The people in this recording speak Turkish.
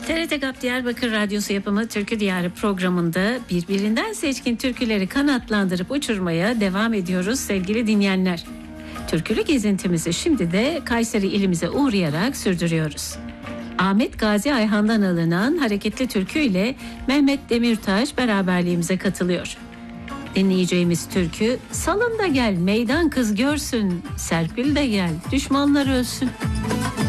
TRT GAP Diyarbakır Radyosu yapımı Türkü Diyarı programında birbirinden seçkin türküleri kanatlandırıp uçurmaya devam ediyoruz sevgili dinleyenler. Türkülü gezintimizi şimdi de Kayseri ilimize uğrayarak sürdürüyoruz. Ahmet Gazi Ayhan'dan alınan hareketli türkü ile Mehmet Demirtaş beraberliğimize katılıyor. Dinleyeceğimiz türkü "Salın da gel meydan kız görsün, Serpil de gel düşmanlar ölsün."